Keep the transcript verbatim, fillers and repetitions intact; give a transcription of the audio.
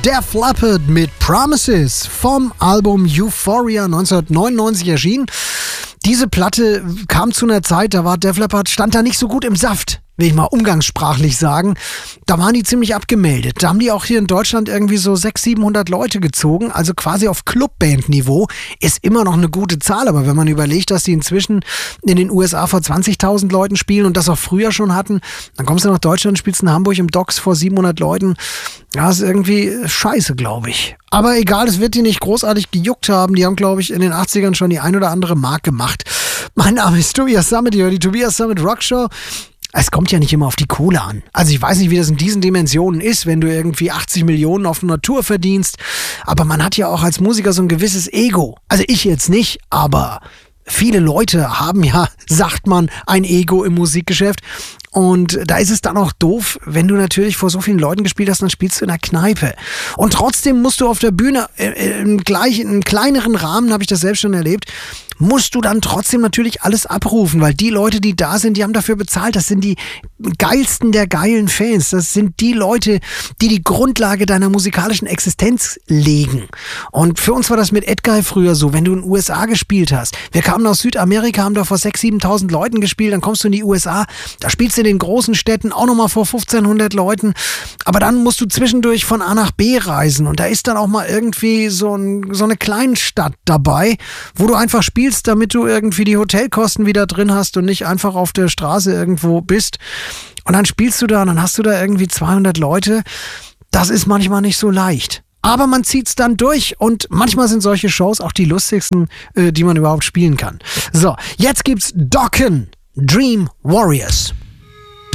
Def Leppard mit Promises vom Album Euphoria neunzehnhundertneunundneunzig erschienen. Diese Platte kam zu einer Zeit, da war Def Leppard, stand da nicht so gut im Saft, will ich mal umgangssprachlich sagen. Da waren die ziemlich abgemeldet. Da haben die auch hier in Deutschland irgendwie so sechshundert, siebenhundert Leute gezogen, also quasi auf Clubband-Niveau. Ist immer noch eine gute Zahl, aber wenn man überlegt, dass die inzwischen in den U S A vor zwanzigtausend Leuten spielen und das auch früher schon hatten, dann kommst du nach Deutschland, spielst in Hamburg im Docks vor siebenhundert Leuten. Ja, ist irgendwie scheiße, glaube ich. Aber egal, es wird die nicht großartig gejuckt haben. Die haben, glaube ich, in den achtzigern schon die ein oder andere Mark gemacht. Mein Name ist Tobias Sammet, ihr hört die Tobias Sammet Rockshow. Es kommt ja nicht immer auf die Kohle an. Also ich weiß nicht, wie das in diesen Dimensionen ist, wenn du irgendwie achtzig Millionen auf einer Tour verdienst. Aber man hat ja auch als Musiker so ein gewisses Ego. Also ich jetzt nicht, aber viele Leute haben ja, sagt man, ein Ego im Musikgeschäft. Und da ist es dann auch doof, wenn du natürlich vor so vielen Leuten gespielt hast, dann spielst du in der Kneipe. Und trotzdem musst du auf der Bühne, äh, im gleichen, im kleineren Rahmen, habe ich das selbst schon erlebt, musst du dann trotzdem natürlich alles abrufen, weil die Leute, die da sind, die haben dafür bezahlt. Das sind die geilsten der geilen Fans. Das sind die Leute, die die Grundlage deiner musikalischen Existenz legen. Und für uns war das mit Edguy früher so, wenn du in den U S A gespielt hast. Wir kamen aus Südamerika, haben da vor sechstausend, siebentausend Leuten gespielt, dann kommst du in die U S A, da spielst du in den großen Städten auch nochmal vor fünfzehnhundert Leuten. Aber dann musst du zwischendurch von A nach B reisen und da ist dann auch mal irgendwie so, ein, so eine Kleinstadt dabei, wo du einfach spielst, damit du irgendwie die Hotelkosten wieder drin hast und nicht einfach auf der Straße irgendwo bist. Und dann spielst du da und dann hast du da irgendwie zweihundert Leute. Das ist manchmal nicht so leicht. Aber man zieht's dann durch und manchmal sind solche Shows auch die lustigsten, äh, die man überhaupt spielen kann. So, jetzt gibt's Dokken, Dream Warriors.